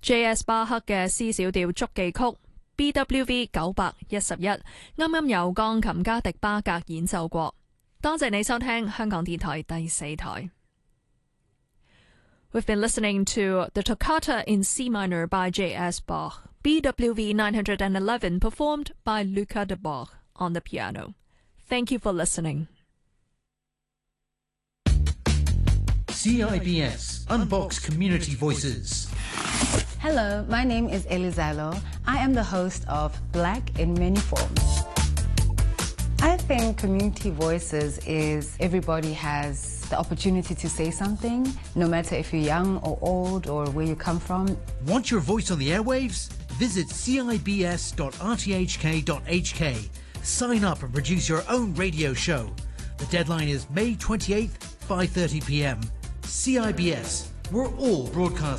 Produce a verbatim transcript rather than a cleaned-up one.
J S 巴克嘅 C 小調觸記曲 B W V 九百一十一，啱啱由鋼琴家迪巴格演奏過。多謝你收聽香港電台第四台。We've been listening to the Toccata in C minor by J S Bach, B W V nine hundred eleven, performed by Luca de Bach on the piano. Thank you for listening. C I B S Unbox Community Voices. Hello, my name is Elizalo. I am the host of Black in Many Forms. I think Community Voices is everybody has the opportunity to say something, no matter if you're young or old or where you come from. Want your voice on the airwaves? Visit c i b s dot r t h k dot h k. Sign up and produce your own radio show. The deadline is May twenty-eighth, five thirty p m. C I B S. We're all broadcast.